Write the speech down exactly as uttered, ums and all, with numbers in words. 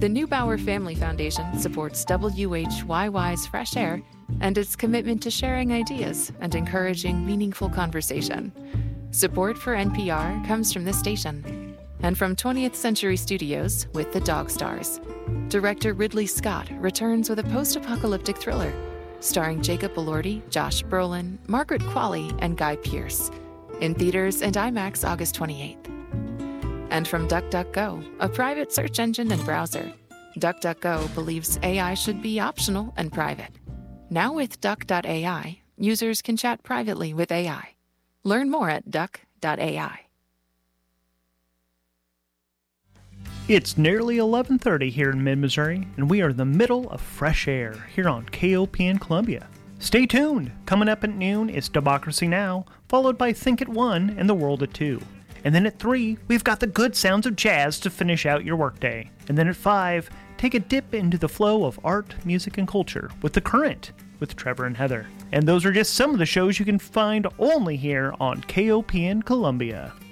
The Neubauer Family Foundation supports W H Y Y's Fresh Air and its commitment to sharing ideas and encouraging meaningful conversation. Support for N P R comes from this station and from twentieth Century Studios with The Dog Stars. Director Ridley Scott returns with a post-apocalyptic thriller starring Jacob Elordi, Josh Brolin, Margaret Qualley, and Guy Pearce. In theaters and IMAX August twenty-eighth. And from DuckDuckGo, a private search engine and browser. DuckDuckGo believes A I should be optional and private. Now with Duck dot A I, users can chat privately with A I. Learn more at Duck dot A I. It's nearly eleven thirty here in mid-Missouri, and we are in the middle of Fresh Air here on K O P N Columbia. Stay tuned! Coming up at noon is Democracy Now!, followed by Think at one and The World at two. And then at three, we've got the good sounds of jazz to finish out your workday. And then at five, take a dip into the flow of art, music, and culture with The Current with Trevor and Heather. And those are just some of the shows you can find only here on K O P N Columbia.